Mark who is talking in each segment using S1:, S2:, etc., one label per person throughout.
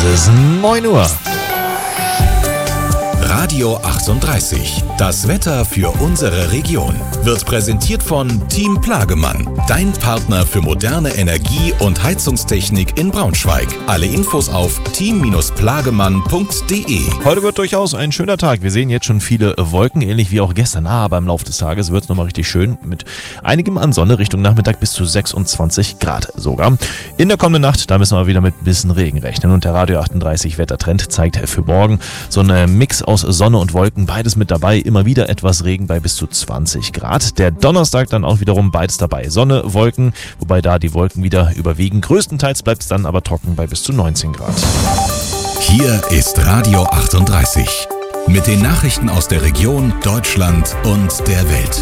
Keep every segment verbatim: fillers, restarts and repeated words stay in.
S1: ist neun Uhr.
S2: Radio achtunddreißig. Das Wetter für unsere Region wird präsentiert von Team Plagemann, dein Partner für moderne Energie- und Heizungstechnik in Braunschweig. Alle Infos auf team plagemann punkt de.
S1: Heute wird durchaus ein schöner Tag. Wir sehen jetzt schon viele Wolken, ähnlich wie auch gestern. Aber im Laufe des Tages wird es nochmal richtig schön mit einigem an Sonne Richtung Nachmittag bis zu sechsundzwanzig Grad sogar. In der kommenden Nacht, da müssen wir wieder mit ein bisschen Regen rechnen. Und der Radio achtunddreißig Wettertrend zeigt für morgen so einen Mix aus Sonne und Wolken, beides mit dabei, immer wieder etwas Regen bei bis zu zwanzig Grad. Der Donnerstag dann auch wiederum beides dabei, Sonne, Wolken, wobei da die Wolken wieder überwiegen. Größtenteils bleibt es dann aber trocken bei bis zu neunzehn Grad.
S2: Hier ist Radio achtunddreißig mit den Nachrichten aus der Region, Deutschland und der Welt.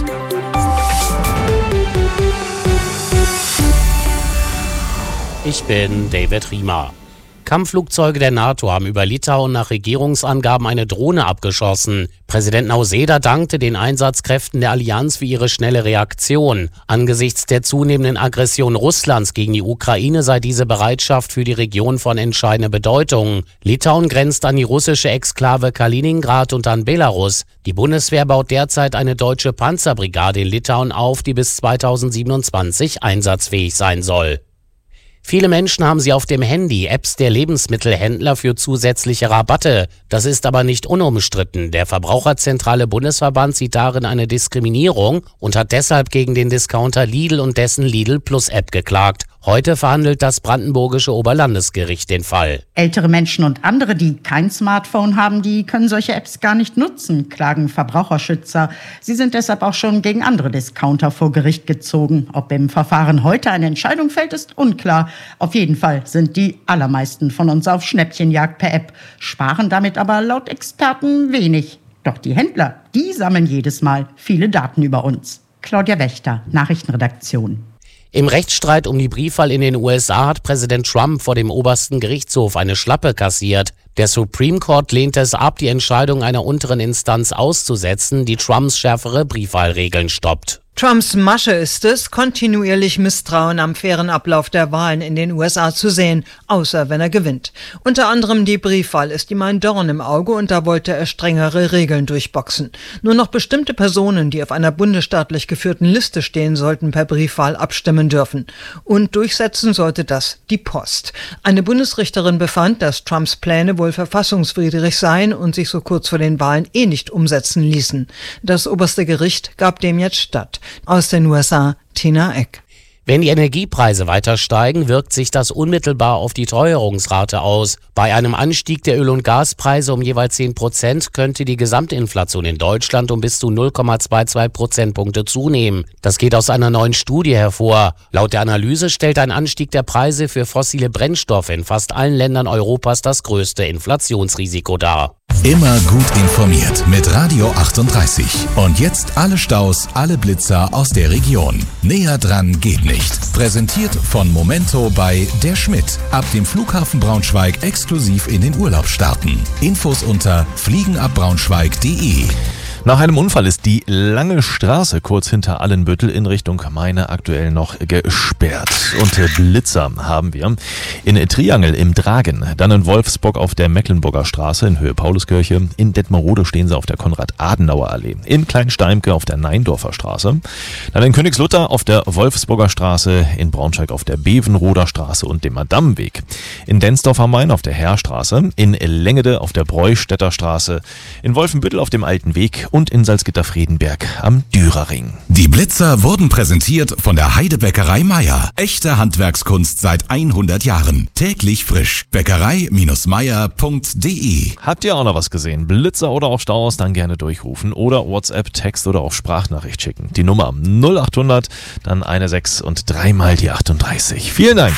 S3: Ich bin David Riemer. Kampfflugzeuge der NATO haben über Litauen nach Regierungsangaben eine Drohne abgeschossen. Präsident Nausėda dankte den Einsatzkräften der Allianz für ihre schnelle Reaktion. Angesichts der zunehmenden Aggression Russlands gegen die Ukraine sei diese Bereitschaft für die Region von entscheidender Bedeutung. Litauen grenzt an die russische Exklave Kaliningrad und an Belarus. Die Bundeswehr baut derzeit eine deutsche Panzerbrigade in Litauen auf, die bis zweitausendsiebenundzwanzig einsatzfähig sein soll. Viele Menschen haben sie auf dem Handy, Apps der Lebensmittelhändler für zusätzliche Rabatte. Das ist aber nicht unumstritten. Der Verbraucherzentrale Bundesverband sieht darin eine Diskriminierung und hat deshalb gegen den Discounter Lidl und dessen Lidl Plus App geklagt. Heute verhandelt das brandenburgische Oberlandesgericht den Fall.
S4: Ältere Menschen und andere, die kein Smartphone haben, die können solche Apps gar nicht nutzen, klagen Verbraucherschützer. Sie sind deshalb auch schon gegen andere Discounter vor Gericht gezogen. Ob im Verfahren heute eine Entscheidung fällt, ist unklar. Auf jeden Fall sind die allermeisten von uns auf Schnäppchenjagd per App, sparen damit aber laut Experten wenig. Doch die Händler, die sammeln jedes Mal viele Daten über uns. Claudia Wächter, Nachrichtenredaktion.
S3: Im Rechtsstreit um die Briefwahl in den U S A hat Präsident Trump vor dem obersten Gerichtshof eine Schlappe kassiert. Der Supreme Court lehnte es ab, die Entscheidung einer unteren Instanz auszusetzen, die Trumps schärfere Briefwahlregeln stoppt.
S5: Trumps Masche ist es, kontinuierlich Misstrauen am fairen Ablauf der Wahlen in den U S A zu sehen, außer wenn er gewinnt. Unter anderem die Briefwahl ist ihm ein Dorn im Auge und da wollte er strengere Regeln durchboxen. Nur noch bestimmte Personen, die auf einer bundesstaatlich geführten Liste stehen, sollten per Briefwahl abstimmen dürfen. Und durchsetzen sollte das die Post. Eine Bundesrichterin befand, dass Trumps Pläne wohl verfassungswidrig seien und sich so kurz vor den Wahlen eh nicht umsetzen ließen. Das oberste Gericht gab dem jetzt statt. Aus den U S A, Tina Eck.
S3: Wenn die Energiepreise weiter steigen, wirkt sich das unmittelbar auf die Teuerungsrate aus. Bei einem Anstieg der Öl- und Gaspreise um jeweils zehn Prozent könnte die Gesamtinflation in Deutschland um bis zu null Komma zweiundzwanzig Prozentpunkte zunehmen. Das geht aus einer neuen Studie hervor. Laut der Analyse stellt ein Anstieg der Preise für fossile Brennstoffe in fast allen Ländern Europas das größte Inflationsrisiko dar.
S2: Immer gut informiert mit Radio achtunddreißig. Und jetzt alle Staus, alle Blitzer aus der Region. Näher dran geht nicht. Präsentiert von Momento bei Der Schmidt. Ab dem Flughafen Braunschweig exklusiv in den Urlaub starten. Infos unter fliegenabbraunschweig punkt de.
S1: Nach einem Unfall ist die lange Straße kurz hinter Allenbüttel in Richtung Meine aktuell noch gesperrt. Und Blitzer haben wir in Triangel im Dragen, dann in Wolfsburg auf der Mecklenburger Straße in Höhe Pauluskirche, in Detmerode stehen sie auf der Konrad-Adenauer-Allee, in Kleinsteimke auf der Neindorfer Straße, dann in Königslutter auf der Wolfsburger Straße, in Braunschweig auf der Bevenroder Straße und dem Madammweg, in Densdorf am Main auf der Heerstraße, in Lengede auf der Breustädter Straße, in Wolfenbüttel auf dem Alten Weg und in Salzgitter-Friedenberg am Dürerring.
S2: Die Blitzer wurden präsentiert von der Heidebäckerei Meier. Echte Handwerkskunst seit hundert Jahren. Täglich frisch. Bäckerei Meier punkt de.
S1: Habt ihr auch noch was gesehen? Blitzer oder auch Staus, dann gerne durchrufen oder WhatsApp, Text oder auch Sprachnachricht schicken. Die Nummer null achthundert, dann eine sechs und dreimal die achtunddreißig. Vielen Dank.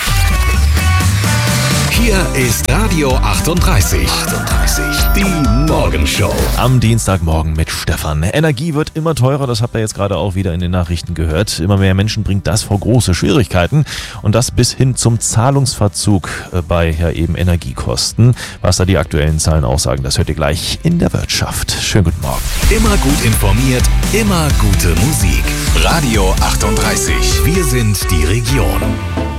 S2: Hier ist Radio achtunddreißig. achtunddreißig. Die Morgenshow.
S1: Am Dienstagmorgen mit Stefan. Energie wird immer teurer, das habt ihr jetzt gerade auch wieder in den Nachrichten gehört. Immer mehr Menschen bringt das vor große Schwierigkeiten und das bis hin zum Zahlungsverzug bei ja eben Energiekosten. Was da die aktuellen Zahlen aussagen, das hört ihr gleich in der Wirtschaft. Schönen guten Morgen.
S2: Immer gut informiert, immer gute Musik. Radio achtunddreißig. Wir sind die Region.